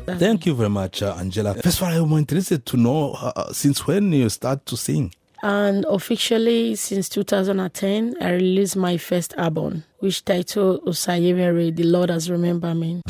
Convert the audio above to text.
Thank you very much, Angela. First of all, I'm interested to know since when you start to sing. And officially, since 2010, I released my first album, which titled Osayemere, The Lord Has Remembered Me.